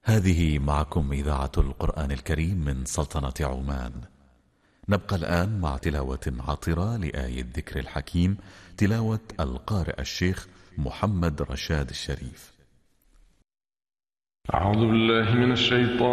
هذه معكم إذاعة القرآن الكريم من سلطنة عمان. نبقى الآن مع تلاوة عطرة لآية الذكر الحكيم، تلاوة القارئ الشيخ محمد رشاد الشريف. أعوذ بالله من الشيطان